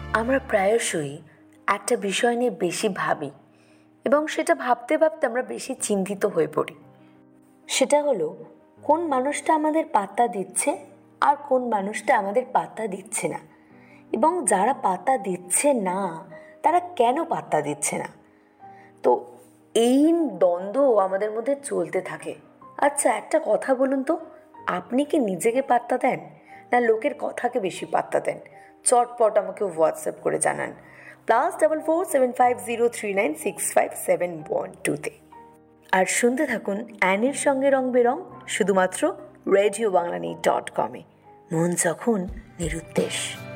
আমরা প্রায়শই একটা বিষয় নিয়ে বেশি ভাবি এবং সেটা ভাবতে ভাবতে আমরা বেশি চিন্তিত হয়ে পড়ি। সেটা হলো কোন মানুষটা আমাদের পাত্তা দিচ্ছে আর কোন মানুষটা আমাদের পাত্তা দিচ্ছে না, এবং যারা পাত্তা দিচ্ছে না তারা কেন পাত্তা দিচ্ছে না। তো এই দ্বন্দ্ব আমাদের মধ্যে চলতে থাকে। আচ্ছা, একটা কথা বলুন তো, আপনি কি নিজেকে পাত্তা দেন না লোকের কথাকে বেশি পাত্তা দেন? চটপট আমাকে হোয়াটসঅ্যাপ করে জানান +447503965712 আর শুনতে থাকুন অ্যানির সঙ্গে রং বেরং, শুধুমাত্র রেডিও বাংলা.com। মন যখন নিরুদ্দেশ।